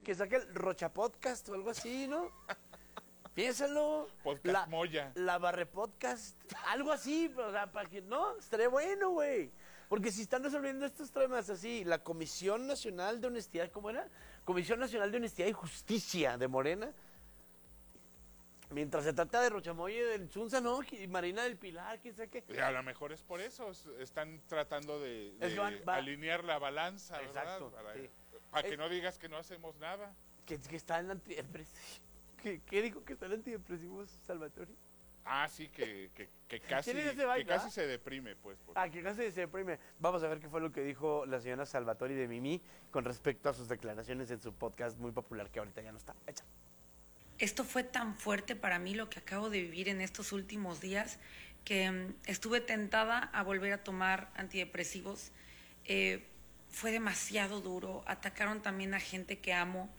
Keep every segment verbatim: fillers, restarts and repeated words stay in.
que saque el Rocha Podcast o algo así, ¿no? Piénsalo. Podcast la, Moya. La Barre Podcast. Algo así, o sea, para que no, estaría bueno, güey. Porque si están resolviendo estos temas así, la Comisión Nacional de Honestidad, ¿cómo era? Comisión Nacional de Honestidad y Justicia de Morena. Mientras se trata de Rochamoya, del Chunza, ¿no? Y Marina del Pilar, quién sabe qué. Y a lo mejor es por eso, es- están tratando de, Es de que van- va- alinear la balanza, Exacto, ¿verdad? Para, sí. para que Eh, no digas que no hacemos nada. Que, que está en antidepresivo. ¿Qué, ¿Qué dijo que está en antidepresivo Salvatore? Ah, sí, que, que, que casi, ¿Quién es ese que vaina? casi se deprime, pues. por- Ah, que casi se deprime. Vamos a ver qué fue lo que dijo la señora Salvatore de Mimi con respecto a sus declaraciones en su podcast muy popular que ahorita ya no está hecha. Esto fue tan fuerte para mí lo que acabo de vivir en estos últimos días que mm, estuve tentada a volver a tomar antidepresivos. Eh, fue demasiado duro. Atacaron también a gente que amo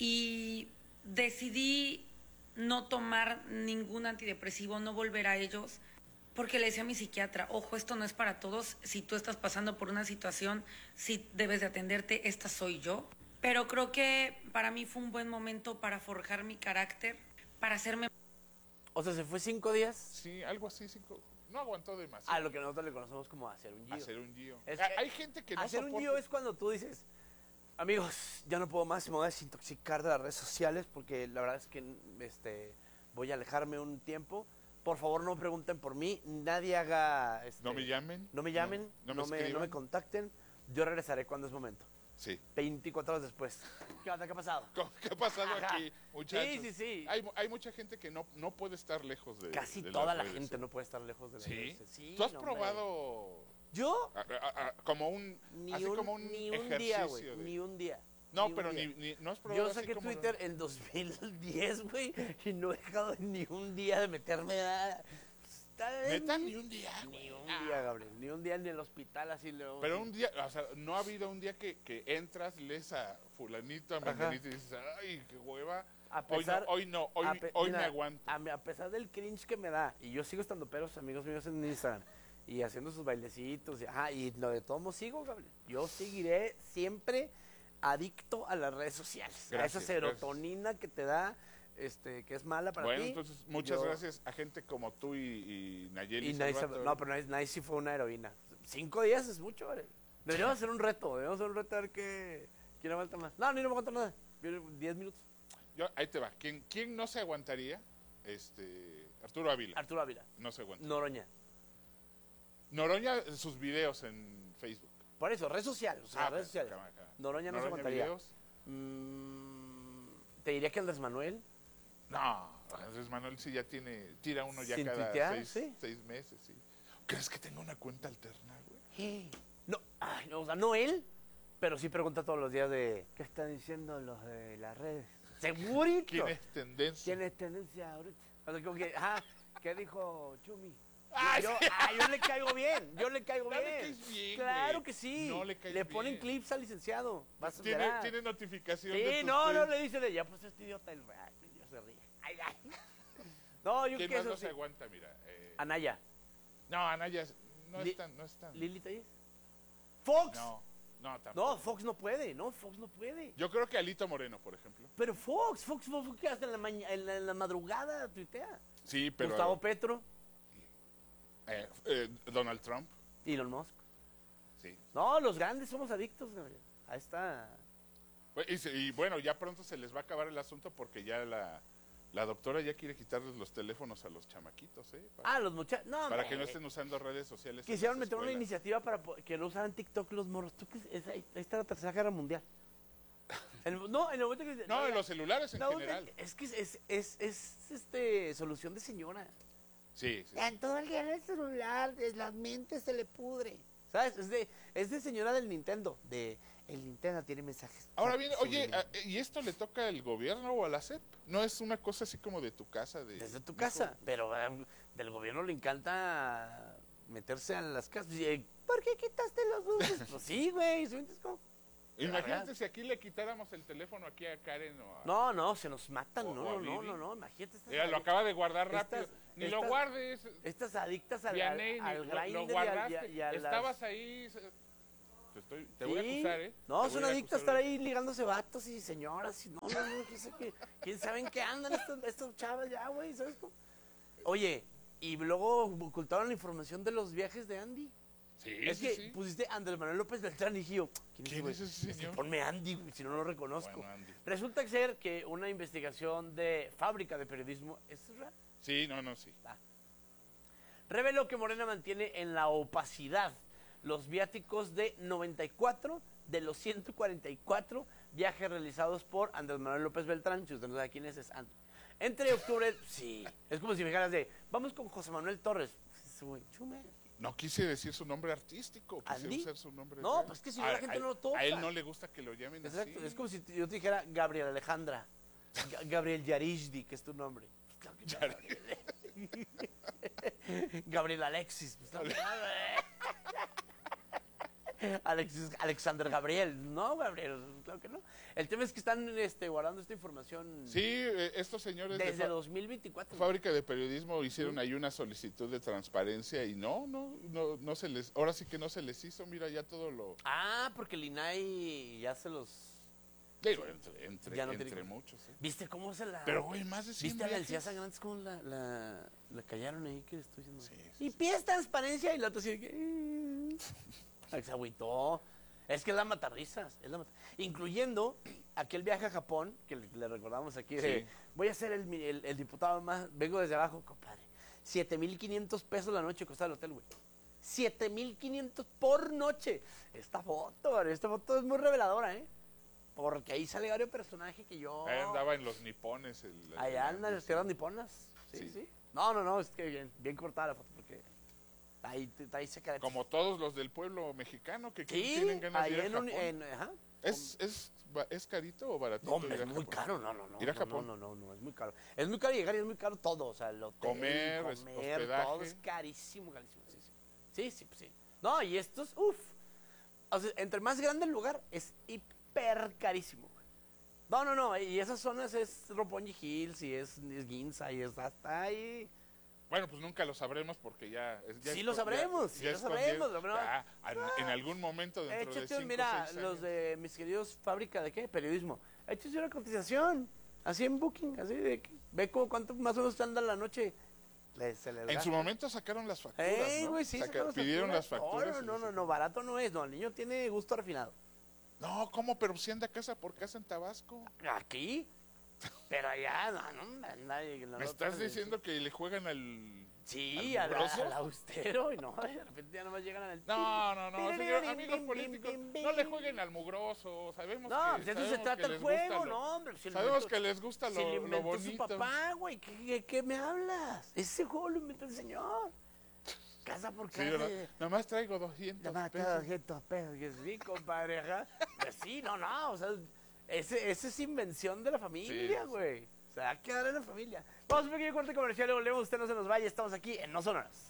y decidí no tomar ningún antidepresivo, no volver a ellos, porque le decía a mi psiquiatra, ojo, esto no es para todos. Si tú estás pasando por una situación, sí debes de atenderte, esta soy yo. Pero creo que para mí fue un buen momento para forjar mi carácter, para hacerme... O sea, se fue cinco días Sí, algo así, cinco, no aguantó demasiado. a lo que nosotros le conocemos como hacer un gio. Hacer un gio. Es Ah, que Hay gente que no hacer un soporta- gio es cuando tú dices, amigos, ya no puedo más, me voy a desintoxicar de las redes sociales porque la verdad es que este, voy a alejarme un tiempo. Por favor, no pregunten por mí, nadie haga... Este, No me llamen. No me llamen, No, no, no me me, no escriban. me contacten. Yo regresaré cuando es momento. Sí. veinticuatro horas después. ¿Qué onda? ¿Qué ha pasado? ¿Qué ha pasado Ajá. aquí, muchachos? Sí, sí, sí. Hay, mu- hay mucha gente que no, no puede estar lejos de Casi de toda las la redes, gente ¿eh? no puede estar lejos de las ¿Sí? redes. Sí, ¿Tú has no, hombre. probado ¿Yo? a- a- a- como un, Ni así un, como un ni un ejercicio día, güey. de- Ni un día. No, un pero día. ni, ni- no has probado Yo así saqué como- Twitter en dos mil diez, güey, y no he dejado ni un día de meterme a... Está bien. ¿Neta? Ni un día, Ni güey. un Ah. día, Gabriel. Ni un día en el hospital así luego. Pero un día, o sea, no ha habido un día que, que entras, lees a fulanito, a Ajá. menganito y dices, ay, qué hueva. A pesar, hoy no, hoy no, a hoy, pe- hoy mira, me aguanto. A, a pesar del cringe que me da, y yo sigo estando peros, amigos míos en Instagram, y haciendo sus bailecitos, y, ajá, y lo de todo sigo, Gabriel. Yo seguiré siempre adicto a las redes sociales, a Gracias, esa serotonina que te da, este, que es mala para Bueno, ti. entonces, muchas Yo- gracias a gente como tú y, y Nayeli. Y Nice, Salvatore. no, pero Nice, Nice sí fue una heroína. Cinco días es mucho, Gabriel. Deberíamos hacer un reto, deberíamos hacer un reto a ver qué, quién aguanta más. No, ni no me aguanto nada. Yo, Diez minutos. Yo- ahí te va. ¿Quién, ¿Quién no se aguantaría? Este, Arturo Ávila. Arturo Ávila. No se aguanta. Noroña. Noroña, sus videos en Facebook. Por eso, red social, o sea, Ah, redes sociales. acá, acá. Noroña no se Noroña aguantaría. videos. Mm, te diría que Andrés Manuel. No, Andrés Manuel sí ya tiene, tira uno ya ¿Sin cada tuitear? seis, Sí. seis meses, sí. ¿Crees que tenga una cuenta alterna, güey? No, ay, no, o sea, no él, pero sí pregunta todos los días de ¿qué están diciendo los de las redes? Segurito. ¿Quién es tendencia? ¿Quién es tendencia ahorita? O sea, como que, ajá, ¿qué dijo Chumi? Ay, yo, sí. ah, yo le caigo bien, yo le caigo No le bien. caes bien, Claro güey. que sí. No le caes Le ponen bien. clips al licenciado. Vas a ¿Tiene, verás. tiene notificación Sí, de tus no, no tweets? le dice de ya pues este idiota el real, yo se ríe. Ay, ay. No, yo ¿Quién que más eso no sí. se aguanta? Mira. eh, Anaya. no, Anaya es- no Li- es tan, no es tan. ¿Lili Telles? Fox. No, no, tampoco. No, Fox no puede, no, Fox no puede. Yo creo que Alito Moreno, por ejemplo. Pero Fox, Fox, Fox, que hasta en la, maña- en la, en la madrugada tuitea. Sí, pero. Gustavo Petro, eh, eh, Donald Trump. Elon Musk. Sí. No, los grandes somos adictos, Gabriel. Ahí está. Y, se- y bueno, ya pronto se les va a acabar el asunto porque ya la, la doctora ya quiere quitarles los teléfonos a los chamaquitos, ¿eh? Para, Ah, los muchachos. No, para hombre. que no estén usando redes sociales. en Quisieron las meter una escuelas. iniciativa para po- que no usaran TikTok los morros. ¿Tú qué es? Ahí ahí está la tercera guerra mundial. El- no, en el momento que... No, en los celulares en no, general. Es que es, es, es, es, este, solución de señora. Sí, sí. En todo el día en el celular, es- la mente se le pudre. ¿Sabes? Es de, es de señora del Nintendo. De el Nintendo tiene mensajes. Ahora bien, oye, subliminales. a- ¿y esto le toca al gobierno o a la S E P? ¿No es una cosa así como de tu casa? De, Desde tu casa. Pero eh, del gobierno le encanta meterse a las casas. Y, eh, ¿por qué quitaste los dulces? Pues sí, güey. ¿sí me entiendes cómo? Imagínate verdad. si aquí le quitáramos el teléfono aquí a Karen o a... No, no, se nos matan. O- No, o a no, no, Vivi. no, no. Imagínate. Estas, Ella lo adic- acaba de guardar rápido. Estas- Ni lo estas- guardes. estas adictas al, Vianey, al, ni- al lo, lo grinder y, al- guardaste. y a- y a las- Estabas ahí. se- Te, estoy, te voy a Sí. acusar, ¿eh? No, Te es voy una a adicta a acusar estar ahorita. ahí ligándose vatos y señoras. Y no, no, no, quién sabe, qué- quién sabe en qué andan estos, estos chavas ya, güey, ¿sabes cómo? Oye, y luego ocultaron la información de los viajes de Andy. Sí, Es sí, que sí. pusiste Andrés Manuel López Beltrán y dije yo, ¿quién, ¿Quién güey? es ese señor? Ponme Andy, güey, si no lo reconozco. Bueno, Andy. Resulta ser que una investigación de Fábrica de Periodismo, ¿esto es real? Sí, no, no, sí. Reveló que Morena mantiene en la opacidad los viáticos de noventa y cuatro de los ciento cuarenta y cuatro viajes realizados por Andrés Manuel López Beltrán. Si usted no sabe quién es, es Andy. Entre octubre, sí, es como si me dijeras de, vamos con José Manuel Torres. Pues, güey, chume. No quise decir su nombre artístico, quise ¿Andy? usar su nombre No, real. pues que si no A- la gente a- no lo topa. A él no le gusta que lo llamen Exacto, así. es como si yo te dijera Gabriel Alejandra, Ga- Gabriel Yarishdi, que es tu nombre. Pues claro que no. Gabriel Alexis. Pues claro que no. Alexis, Alexander Gabriel. No, Gabriel, claro que no. El tema es que están este, guardando esta información Sí, eh, estos señores de desde fa- dos mil veinticuatro. Fábrica de Periodismo hicieron ahí una solicitud de transparencia y no, no, no, no se les, ahora sí que no se les hizo, mira, ya todo lo, Ah, porque el I N A I ya se los... digo, entre, entre, Ya no tiene entre que- muchos, ¿eh? ¿Viste cómo se la... Pero, güey, más de cien ¿Viste a la viajes. Encía Sangrantes cómo la, la, la callaron ahí que le estoy diciendo? Sí, sí, Y pides transparencia y la otra así de que... eh. Ay, se agüitó. Es que es la matarrisas. Es la mat- Incluyendo aquel viaje a Japón, que le, le recordamos aquí de... Sí. Voy a ser el, mi- el, el diputado más... Vengo desde abajo, compadre. siete mil quinientos pesos la noche costaba el hotel, güey. siete mil quinientos por noche. Esta foto, güey, esta foto es muy reveladora, ¿eh? Porque ahí sale varios personajes que yo... Ahí andaba en los nipones. El, el- Allá andan el- las tierras niponas. Sí, sí, Sí. No, no, no, es que bien, bien cortada la foto porque ahí, te- ahí se queda. Como todos los del pueblo mexicano que Sí, tienen ganas de ahí ir a en, un, Japón. en ajá. ¿Es, es, ba- ¿Es carito o baratito? No, hombre, ir a es muy Japón? caro, no, no, no. Ir a no, Japón. No, no, no, no, es muy caro. Es muy caro llegar y es muy caro todo, o sea, el hotel, Comer, es- comer, hospedaje. todo es carísimo, carísimo, sí, sí. Sí, sí, pues sí. No, y estos, uff. O sea, entre más grande el lugar, es hiper carísimo, güey. No, no, no, y esas zonas es Roppongi Hills y es, es Ginza y es hasta ahí. Bueno, pues nunca lo sabremos porque ya... es- ya Sí es lo con- sabremos, ya- sí ya lo es con sabremos, diez- pero no- ya, en, en algún momento dentro de Échate, cinco mira, seis los años. de mis queridos fábrica de qué, periodismo. Échate una cotización, así en Booking, así de que- ve cómo, cuánto más o menos te anda la noche. Le- se les En gasta. su momento sacaron las facturas, Ey, ¿no? güey, sí, Saca- sacaron las pidieron las facturas. facturas. y No, no, las no, no, barato no es, no, el niño tiene gusto refinado. No, ¿cómo? Pero si anda casa por casa en Tabasco. Aquí, pero allá, no, no, nadie. ¿Me estás diciendo que le juegan al... Sí, al al, mugroso? al austero, y no, de repente ya nomás llegan al... No, no, no, señor, Bim, amigos bim, políticos, bim, bim, no le bim. jueguen al mugroso, sabemos No, que... pues de eso se sabemos trata que el les gusta juego, lo- no, hombre. Si lo Sabemos inventó- que les gusta si lo, lo lo inventó su bonito. papá, güey, ¿qué, qué, qué me hablas? Ese juego lo inventó el señor. Casa por Sí, casa. ¿verdad? Nada más traigo doscientos Nada más pesos. doscientos pesos, que sí, compadre, ajá. Pues sí, no, no, o sea, ese, ese es invención de la familia, Sí, sí. güey. Se va a quedar en la familia. Vamos a un pequeño corte comercial y volvemos, usted no se nos vaya, estamos aquí en No Sonoras.